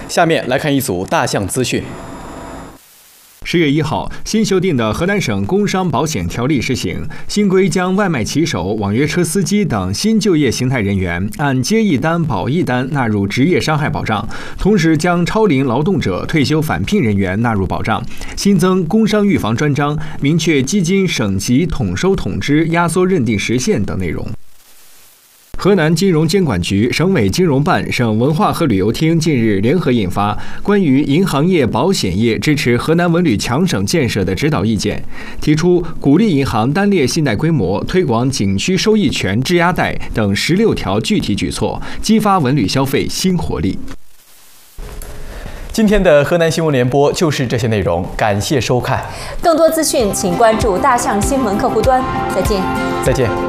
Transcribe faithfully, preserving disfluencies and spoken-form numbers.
下面来看一组大象资讯。 十月一号，新修订的河南省工伤保险条例施行，新规将外卖骑手、网约车司机等新就业形态人员按接一单保一单纳入职业伤害保障，同时将超龄劳动者、退休返聘人员纳入保障，新增工伤预防专章，明确基金省级统收统支、压缩认定时限等内容。 河南金融监管局、省委金融办、省文化和旅游厅近日联合印发《关于银行业、保险业支持河南文旅强省建设的指导意见》，提出鼓励银行单列信贷规模、推广景区收益权质押贷等十六条具体举措，激发文旅消费新活力。 今天的河南新闻联播就是这些内容，感谢收看。 更多资讯请关注大象新闻客户端。再见。 再见。